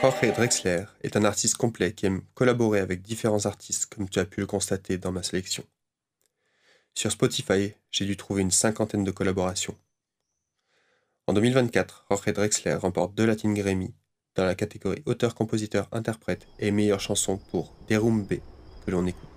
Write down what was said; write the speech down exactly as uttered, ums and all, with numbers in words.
Jorge Drexler est un artiste complet qui aime collaborer avec différents artistes comme tu as pu le constater dans ma sélection. Sur Spotify, j'ai dû trouver une cinquantaine de collaborations. En deux mille vingt-quatre, Jorge Drexler remporte deux Latin Grammy dans la catégorie auteur-compositeur-interprète et meilleure chanson pour Derrumbe que l'on écoute.